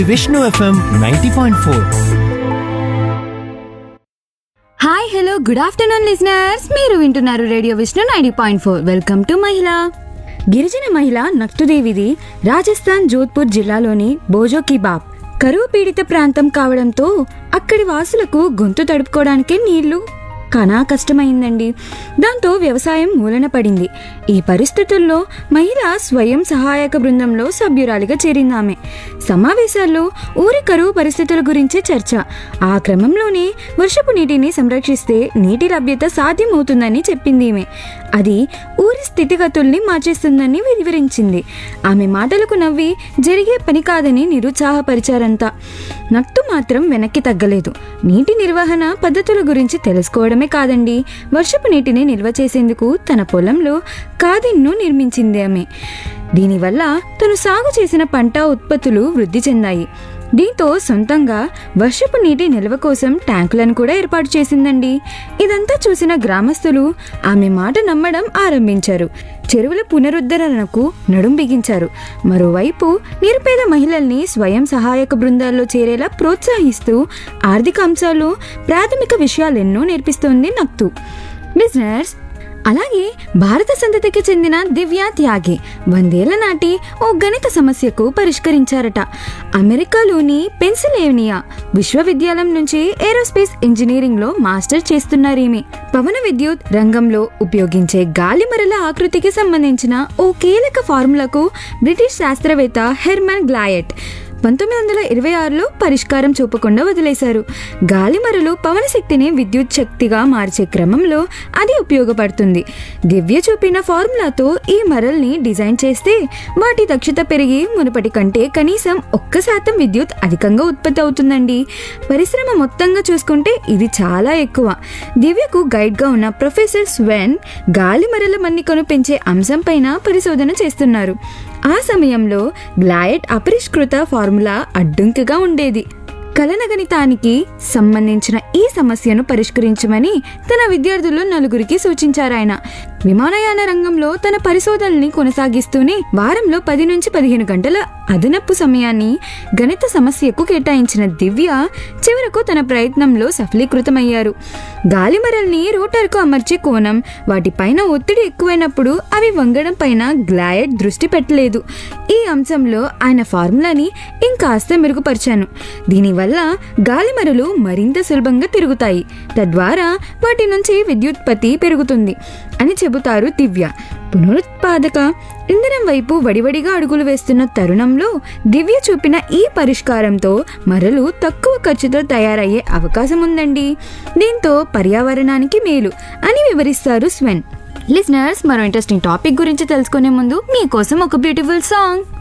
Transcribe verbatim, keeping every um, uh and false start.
Vishnu FM ninety point four. Hi hello good afternoon listeners, మీరు వింటున్నారు radio Vishnu ninety point four. Welcome to మహిళ. గిరిజన మహిళ నక్తుదేవిది రాజస్థాన్ జోధ్పూర్ జిల్లాలోని బోజో కి బాప్. కరువు పీడిత ప్రాంతం కావడంతో అక్కడి వాసులకు గొంతు తడుపుకోవడానికే నీళ్లు కనా కష్టమైందండి. దాంతో వ్యవసాయం మూలన పడింది. ఈ పరిస్థితుల్లో మహిళ స్వయం సహాయక బృందంలో సభ్యురాలిగా చేరింది. ఆమె సమావేశాల్లో ఊరి కరువు పరిస్థితుల గురించే చర్చ. ఆ క్రమంలోనే వర్షపు నీటిని సంరక్షిస్తే నీటి లభ్యత సాధ్యమవుతుందని చెప్పింది ఈమె. అది ఊరి స్థితిగతుల్ని మార్చేస్తుందని వివరించింది. ఆమె మాటలకు నవ్వి జరిగే పని కాదని నిరుత్సాహపరిచారంతా. నక్తు మాత్రం వెనక్కి తగ్గలేదు. నీటి నిర్వహణ పద్ధతుల గురించి తెలుసుకోవడమే కాదండి, వర్షపు నీటిని నిల్వ చేసేందుకు తన పొలంలో కాదిన్ను నిర్మించింది ఆమె. దీనివల్ల తను సాగు చేసిన పంట ఉత్పత్తులు వృద్ధి చెందాయి. దీంతో సొంతంగా వర్షపు నీటి నిల్వ కోసం ట్యాంకులను కూడా ఏర్పాటు చేసిందండి. ఇదంతా చూసిన గ్రామస్తులు ఆమె మాట నమ్మడం ఆరంభించారు. చెరువుల పునరుద్ధరణకు నడుం బిగించారు. మరోవైపు నిరుపేద మహిళల్ని స్వయం సహాయక బృందాల్లో చేరేలా ప్రోత్సహిస్తూ ఆర్థిక అంశాలు, ప్రాథమిక విషయాలెన్నో నేర్పిస్తోంది నక్తు. బిజినెస్ అలాగే భారత సంతతికి చెందిన దివ్య త్యాగి వందేళ్ల నాటి ఓ గణిత సమస్యకు పరిష్కరించారట. అమెరికాలోని పెన్సిల్వేనియా విశ్వవిద్యాలయం నుంచి ఏరోస్పేస్ ఇంజనీరింగ్ లో మాస్టర్ చేస్తున్నారు ఈమె. పవన విద్యుత్ రంగంలో ఉపయోగించే గాలిమరల ఆకృతికి సంబంధించిన ఓ కీలక ఫార్ములకు బ్రిటిష్ శాస్త్రవేత్త హెర్మన్ గ్లాయట్ పంతొమ్మిది వందల ఇరవై ఆరులో పరిష్కారం చూపకుండా వదిలేశారు. గాలిమరలు పవన శక్తిని విద్యుత్ శక్తిగా మార్చే క్రమంలో అది ఉపయోగపడుతుంది. దివ్య చూపిన ఫార్ములాతో ఈ మరల్ని డిజైన్ చేస్తే వాటి దక్షత పెరిగి మునుపటి కంటే కనీసం ఒక్క శాతం విద్యుత్ అధికంగా ఉత్పత్తి అవుతుందండి. పరిశ్రమ మొత్తంగా చూసుకుంటే ఇది చాలా ఎక్కువ. దివ్యకు గైడ్గా ఉన్న ప్రొఫెసర్ స్వెన్ గాలిమరల మన్నికను పెంచే అంశం పైన పరిశోధన చేస్తున్నారు. ఆ సమయంలో గ్లాయట్ అపరిష్కృత ఫార్ములా అడ్డంకిగా ఉండేది. కలనగణితానికి సంబంధించిన ఈ సమస్యను పరిష్కరించమని తన విద్యార్థులు నలుగురికి సూచించారు ఆయన. విమానయాన రంగంలో తన పరిశోధనల్ని కొనసాగిస్తూనే వారంలో పది నుంచి పదిహేను గంటల అదనపు సమయాన్ని గణిత సమస్యకు కేటాయించిన దివ్య చివరకు తన ప్రయత్నంలో సఫలీకృతమయ్యారు. గాలిమరల్ని రోటర్కు అమర్చే కోణం, వాటిపైన ఒత్తిడి ఎక్కువైనప్పుడు అవి వంగడం పైన గ్లాయట్ దృష్టి పెట్టలేదు. ఈ అంశంలో ఆయన ఫార్ములాని ఇంకాస్త మెరుగుపరిచాను. దీనివల్ల గాలిమరలు మరింత సులభంగా తిరుగుతాయి, తద్వారా వాటి నుంచి విద్యుత్పత్తి పెరుగుతుంది అని చెబుతారు దివ్య. పునరుత్పాదక ఇంధనం వైపు వడివడిగా అడుగులు వేస్తున్న తరుణంలో దివ్య చూపిన ఈ పరిష్కారంతో మరలు తక్కువ ఖర్చుతో తయారయ్యే అవకాశం ఉందండి. దీంతో పర్యావరణానికి మేలు అని వివరిస్తారు స్వెన్. లిజనర్స్, మరో ఇంట్రెస్టింగ్ టాపిక్ గురించి తెలుసుకునే ముందు మీకోసం ఒక బ్యూటిఫుల్ సాంగ్.